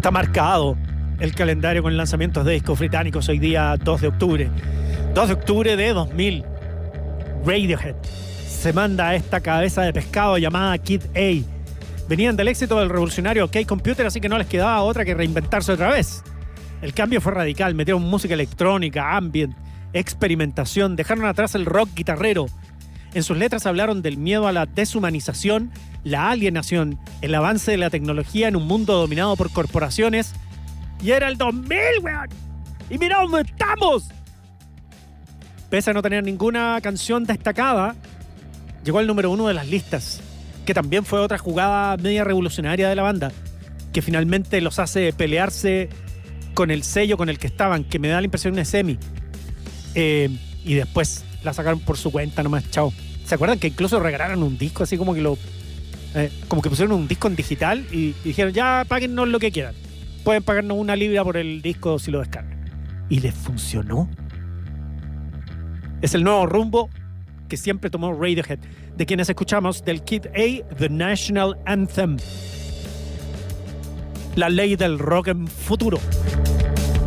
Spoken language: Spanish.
Está marcado el calendario con lanzamientos de discos británicos hoy día 2 de octubre. 2 de octubre de 2000. Radiohead se manda a esta cabeza de pescado llamada Kid A. Venían del éxito del revolucionario OK Computer, así que no les quedaba otra que reinventarse otra vez. El cambio fue radical, metieron música electrónica, ambient, experimentación, dejaron atrás el rock guitarrero. En sus letras hablaron del miedo a la deshumanización, la alienación, el avance de la tecnología en un mundo dominado por corporaciones. Y era el 2000, weón. Y mira dónde estamos. Pese a no tener ninguna canción destacada, llegó al número 1 de las listas, que también fue otra jugada media revolucionaria de la banda, que finalmente los hace pelearse con el sello con el que estaban, que me da la impresión de EMI. Y después la sacaron por su cuenta nomás, chao. ¿Se acuerdan que incluso regalaron un disco así como que como que pusieron un disco en digital y dijeron, ya, páguennos lo que quieran? Pueden pagarnos 1 libra por el disco si lo descargan. Y les funcionó. Es el nuevo rumbo que siempre tomó Radiohead, de quienes escuchamos del Kid A, The National Anthem. La ley del rock en futuro.